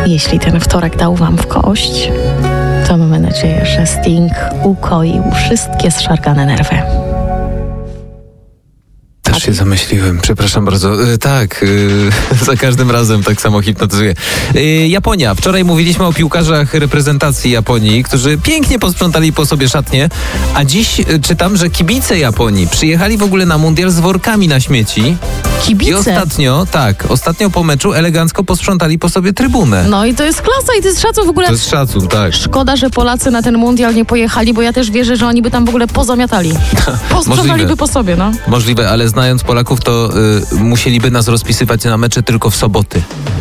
Jeśli ten wtorek dał wam w kość, to mamy nadzieję, że Sting ukoił wszystkie zszargane nerwy. Też się zamyśliłem, przepraszam bardzo. Za każdym razem tak samo hipnotyzuję. Japonia. Wczoraj mówiliśmy o piłkarzach reprezentacji Japonii, którzy pięknie posprzątali po sobie szatnie, a dziś czytam, że kibice Japonii przyjechali w ogóle na mundial z workami na śmieci. Kibice? I ostatnio po meczu elegancko posprzątali po sobie trybunę. No i to jest klasa i to jest szacun w ogóle. To jest szacun, tak. Szkoda, że Polacy na ten mundial nie pojechali, bo ja też wierzę, że oni by tam w ogóle pozamiatali. Posprzątaliby po sobie, no. Możliwe, ale znając Polaków, to musieliby nas rozpisywać na mecze tylko w soboty.